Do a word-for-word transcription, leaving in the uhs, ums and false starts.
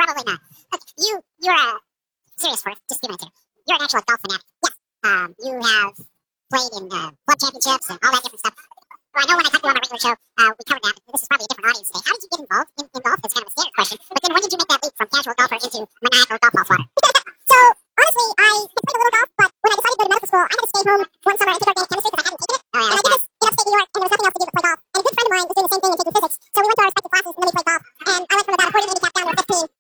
probably not. Okay, you, you're a serious for just a few minutes here. You're an actual golf fanatic. Yes. Um, you have played in uh, club championships and all that different stuff. Well, I know when I talked to you on my regular show, uh, we covered that. This is probably a different audience today. How did you get involved in, in golf? That's kind of a standard question. But then when did you make that leap from casual golfer into maniacal golf ball swatter?